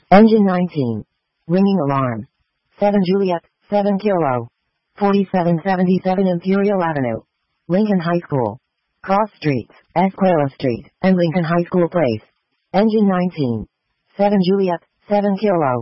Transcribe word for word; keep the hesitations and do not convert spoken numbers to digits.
Engine nineteen. Ringing alarm. seven Juliet, seven Kilo. forty-seven seventy-seven Imperial Avenue. Lincoln High School. Cross Streets, Escuela Street, and Lincoln High School Place. Engine nineteen. seven Juliet, seven Kilo.